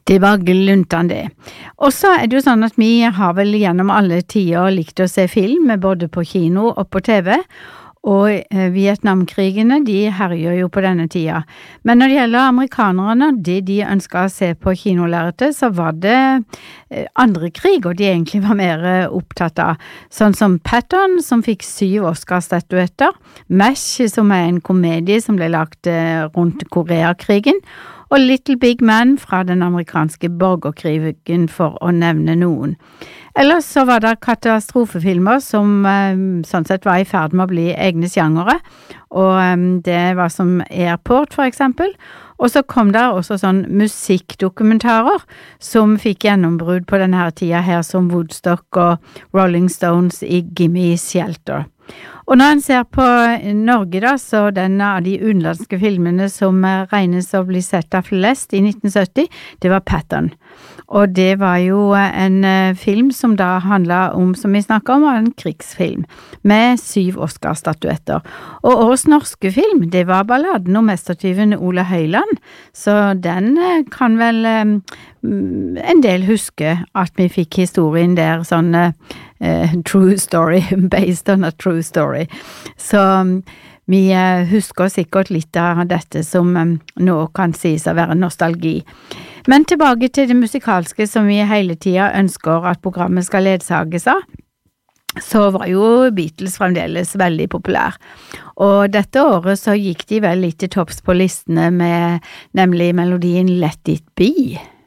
Det var gluntende. Og så det jo sånn at vi har vel gjennom alle tider likt å se film, både på kino og på TV, og Vietnamkrigene, de herjer jo på denne tida. Men når det gjelder amerikanerne, det de ønsket å se på kinolerretet, så var det andre kriger de egentlig var mer opptatt av. Sånn som Patton, som fikk 7 Oscar-statuetter, MASH, som en komedie som ble lagt rundt Koreakrigen, og Little Big Man fra den amerikanske borgerkrigen, for å nevne noen. Ellers så var det katastrofefilmer som sånn sett var i ferd med å bli egne sjangere, og det var som Airport for eksempel. Og så kom det også sånn musikkdokumentarer som fikk gjennombrudd på denne tida her, som Woodstock og Rolling Stones i Gimme Shelter. Og når en ser på Norge da, så den av de utenlandske filmene som regnes å bli sett av flest i 1970, det var Patton. Og det var jo en film som da handlet om, som vi snakket om, en krigsfilm med 7 Oscar-statuetter. Og årets norske film, det var balladen om mestertyven Ole Høiland, så den kan vel en del huske at vi fikk historien der, sånn true story, based on a true story. Så vi husker sikkert litt av dette som nå kan sies å være nostalgi. Men tilbake til det musikalske som vi hele tiden ønsker at programmet skal ledsages av, så var jo Beatles fremdeles veldig populær. Og dette året så gikk de vel litt til topps på listene med nemlig melodien Let It Be.